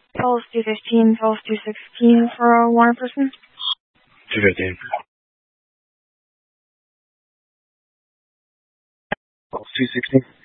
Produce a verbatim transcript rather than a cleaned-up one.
Pulse two fifteen, Pulse two sixteen for a Warner person. two fifteen. Pulse two sixteen.